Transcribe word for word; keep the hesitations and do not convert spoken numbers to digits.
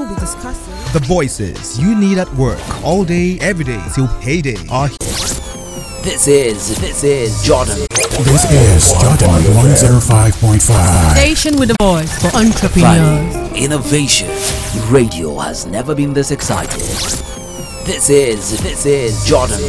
we'll be discussing the voices you need at work all day, every day till payday are here. This is, this is Jordan. This is Jordan one oh five point five. Station with a voice for entrepreneurs. Value, innovation. Radio has never been this excited. This is, this is Jordan